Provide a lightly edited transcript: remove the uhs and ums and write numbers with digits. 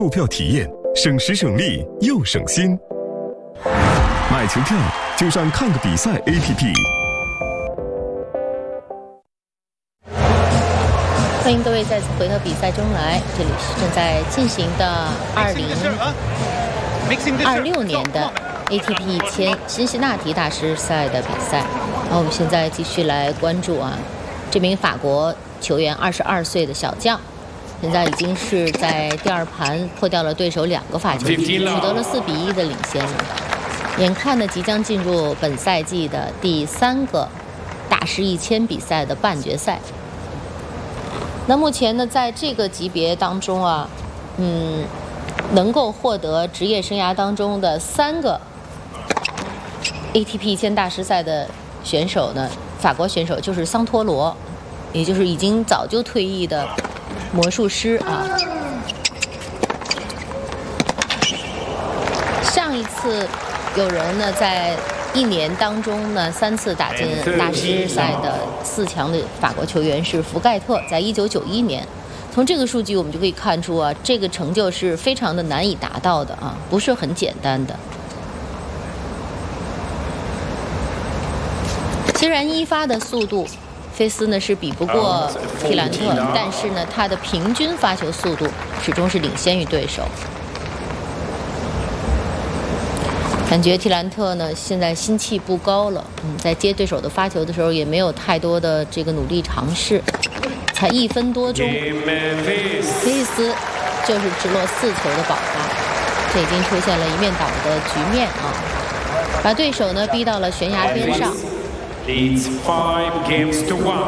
购票体验省时省力又省心。买球票就上看个比赛 APP。 欢迎各位再次回到比赛中来，这里是正在进行的2026年的 ATP 1000辛辛那提大师赛的比赛。我们现在继续来关注这名法国球员22岁的小将，现在已经是在第二盘破掉了对手2个发球，取得了4比1的领先。眼看呢即将进入本赛季的第3个大师1000比赛的半决赛。那目前呢，在这个级别当中能够获得职业生涯当中的3个 ATP 1000大师赛的选手呢，法国选手就是桑托罗，也就是已经早就退役的魔术师上一次有人呢在1年当中呢3次打进大师赛的4强的法国球员是福盖特，在1991年。从这个数据我们就可以看出这个成就是非常的难以达到的不是很简单的。虽然一发的速度菲斯呢是比不过蒂兰特，但是呢他的平均发球速度始终是领先于对手。感觉蒂兰特呢现在心气不高了，在接对手的发球的时候也没有太多的这个努力尝试。才1分多钟，菲斯就是直落4球的保发，这已经出现了一面倒的局面把对手呢逼到了悬崖边上。 Leads 5 games to 1.